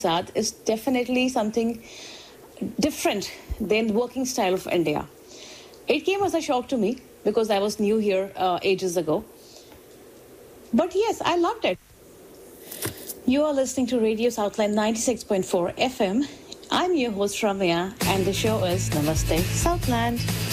Sad is definitely something different than the working style of India. It came as a shock to me because I was new here ages ago. But yes, I loved it. You are listening to Radio Southland 96.4 FM. I'm your host Ramya and the show is Namaste Southland.